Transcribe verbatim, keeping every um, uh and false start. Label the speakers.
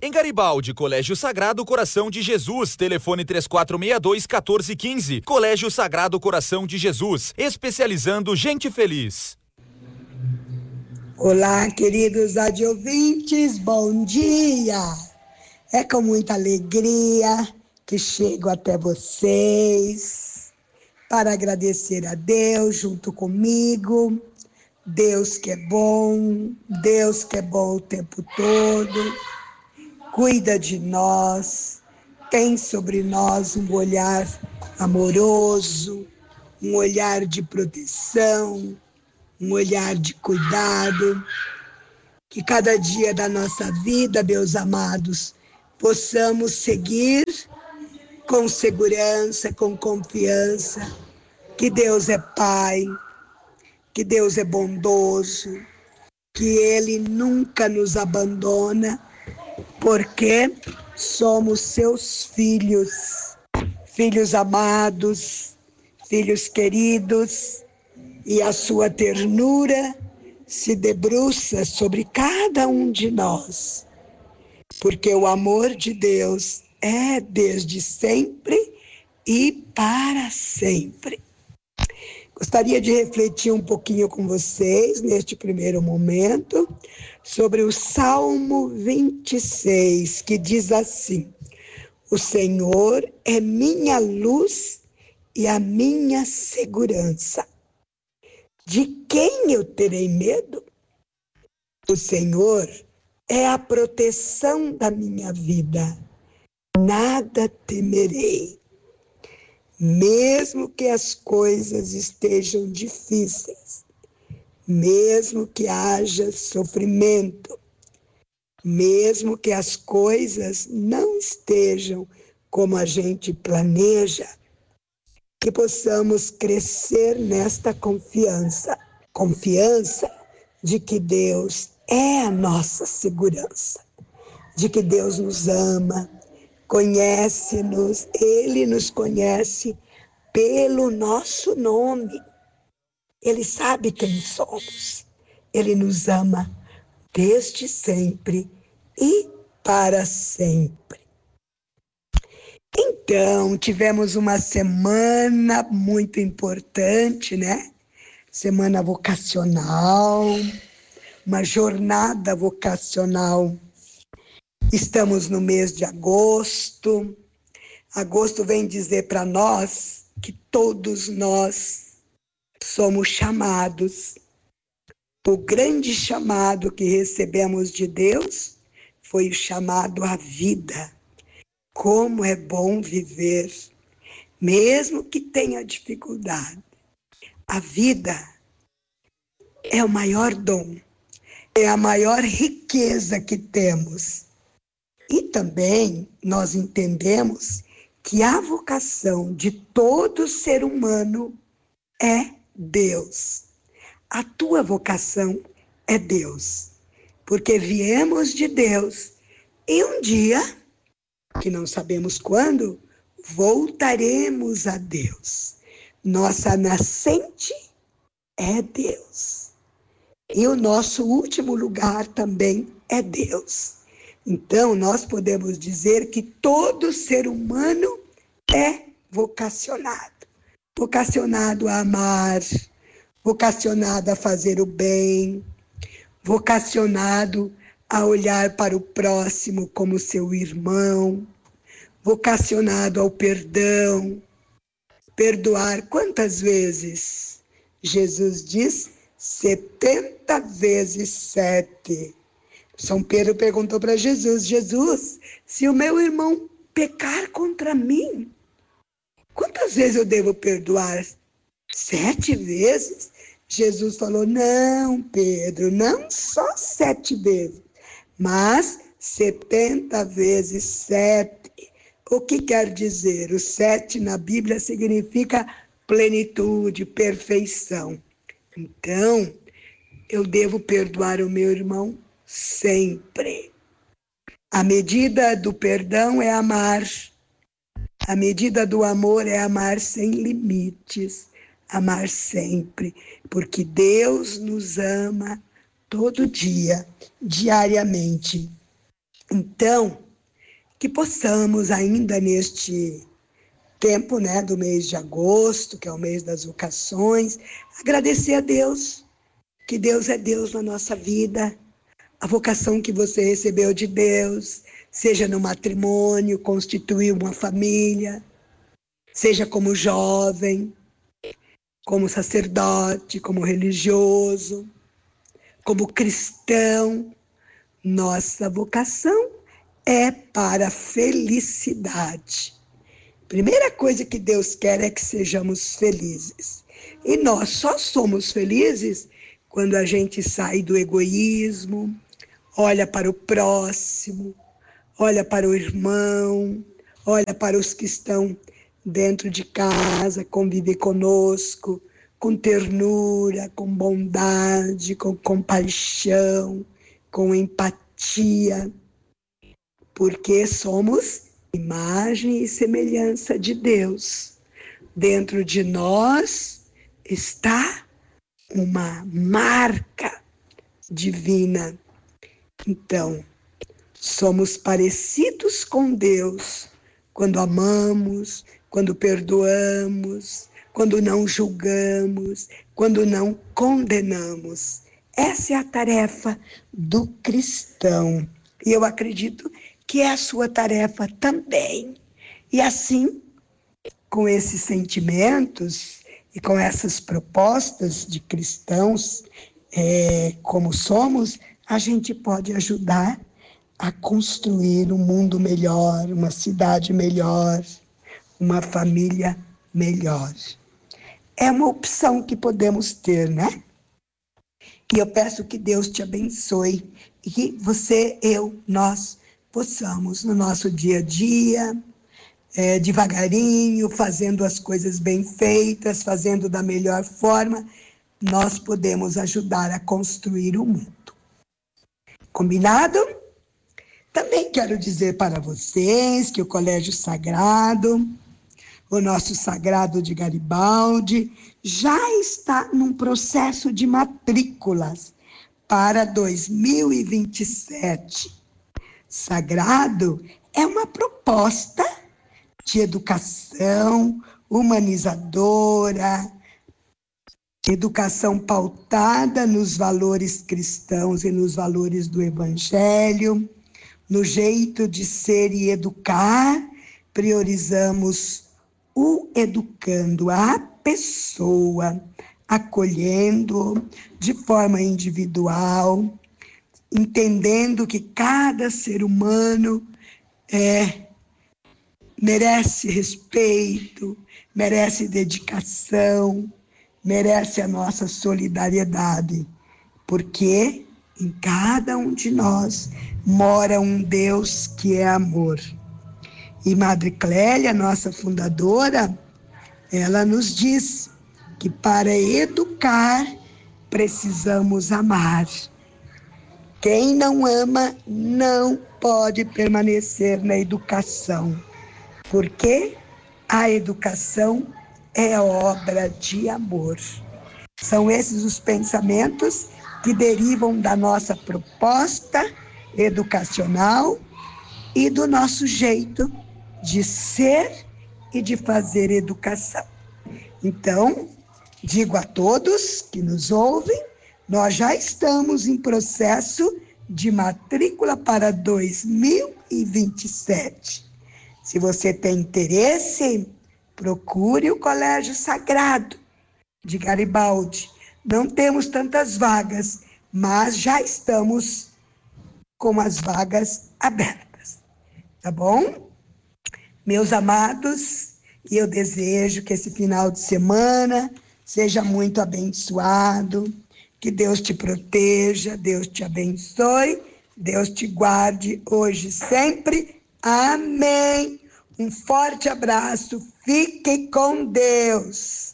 Speaker 1: Em Garibaldi, Colégio Sagrado Coração de Jesus, telefone três quatro seis dois, um quatro um cinco. Colégio Sagrado Coração de Jesus, especializando gente feliz.
Speaker 2: Olá, queridos radiovintes, bom dia! É com muita alegria que chego até vocês para agradecer a Deus junto comigo. Deus que é bom, Deus que é bom o tempo todo, cuida de nós, tem sobre nós um olhar amoroso, um olhar de proteção, um olhar de cuidado. Que cada dia da nossa vida, meus amados, possamos seguir com segurança, com confiança, que Deus é Pai, que Deus é bondoso, que Ele nunca nos abandona, porque somos seus filhos, filhos amados, filhos queridos, e a sua ternura se debruça sobre cada um de nós, porque o amor de Deus é desde sempre e para sempre. Gostaria de refletir um pouquinho com vocês, neste primeiro momento, sobre o Salmo vinte e seis, que diz assim: o Senhor é minha luz e a minha segurança. De quem eu terei medo? O Senhor é a proteção da minha vida. Nada temerei. Mesmo que as coisas estejam difíceis, mesmo que haja sofrimento, mesmo que as coisas não estejam como a gente planeja, que possamos crescer nesta confiança, confiança de que Deus é a nossa segurança, de que Deus nos ama, conhece-nos, Ele nos conhece pelo nosso nome. Ele sabe quem somos. Ele nos ama desde sempre e para sempre. Então, tivemos uma semana muito importante, né? Semana vocacional, uma jornada vocacional. Estamos no mês de agosto. Agosto vem dizer para nós que todos nós somos chamados. O grande chamado que recebemos de Deus foi o chamado à vida. Como é bom viver, mesmo que tenha dificuldade. A vida é o maior dom, é a maior riqueza que temos. E também nós entendemos que a vocação de todo ser humano é Deus. A tua vocação é Deus, porque viemos de Deus e um dia, que não sabemos quando, voltaremos a Deus. Nossa nascente é Deus. E o nosso último lugar também é Deus. Então, nós podemos dizer que todo ser humano é vocacionado. Vocacionado a amar, vocacionado a fazer o bem, vocacionado a olhar para o próximo como seu irmão, vocacionado ao perdão, perdoar quantas vezes? Jesus diz setenta vezes sete. São Pedro perguntou para Jesus: Jesus, se o meu irmão pecar contra mim, quantas vezes eu devo perdoar? Sete vezes? Jesus falou: não, Pedro, não só sete vezes, mas setenta vezes sete. O que quer dizer? O sete na Bíblia significa plenitude, perfeição. Então, eu devo perdoar o meu irmão sempre. A medida do perdão é amar. A medida do amor é amar sem limites, amar sempre, porque Deus nos ama todo dia, diariamente. Então, que possamos ainda neste tempo, né, do mês de agosto, que é o mês das vocações, agradecer a Deus, que Deus é Deus na nossa vida, a vocação que você recebeu de Deus, seja no matrimônio, constituir uma família, seja como jovem, como sacerdote, como religioso, como cristão. Nossa vocação é para a felicidade. Primeira coisa que Deus quer é que sejamos felizes. E nós só somos felizes quando a gente sai do egoísmo, olha para o próximo, olha para o irmão, olha para os que estão dentro de casa, convive conosco, com ternura, com bondade, com compaixão, com empatia, porque somos imagem e semelhança de Deus. Dentro de nós está uma marca divina. Então, somos parecidos com Deus quando amamos, quando perdoamos, quando não julgamos, quando não condenamos. Essa é a tarefa do cristão. E eu acredito que é a sua tarefa também. E assim, com esses sentimentos e com essas propostas de cristãos, é, como somos, a gente pode ajudar a construir um mundo melhor, uma cidade melhor, uma família melhor. É uma opção que podemos ter, né? E eu peço que Deus te abençoe e que você, eu, nós possamos, no nosso dia a dia, é, devagarinho, fazendo as coisas bem feitas, fazendo da melhor forma, nós podemos ajudar a construir o mundo. Combinado? Também quero dizer para vocês que o Colégio Sagrado, o nosso Sagrado de Garibaldi, já está num processo de matrículas para dois mil e vinte e sete. Sagrado é uma proposta de educação humanizadora, educação pautada nos valores cristãos e nos valores do Evangelho, no jeito de ser e educar. Priorizamos o educando, a pessoa, acolhendo de forma individual, entendendo que cada ser humano é, merece respeito, merece dedicação, merece a nossa solidariedade, porque em cada um de nós mora um Deus que é amor. E Madre Clélia, nossa fundadora, ela nos diz que para educar precisamos amar. Quem não ama não pode permanecer na educação, porque a educação é obra de amor. São esses os pensamentos que derivam da nossa proposta educacional e do nosso jeito de ser e de fazer educação. Então, digo a todos que nos ouvem, nós já estamos em processo de matrícula para dois mil e vinte e sete. Se você tem interesse, procure o Colégio Sagrado de Garibaldi. Não temos tantas vagas, mas já estamos com as vagas abertas. Tá bom? Meus amados, eu desejo que esse final de semana seja muito abençoado, que Deus te proteja, Deus te abençoe, Deus te guarde hoje e sempre. Amém. Um forte abraço, fique com Deus.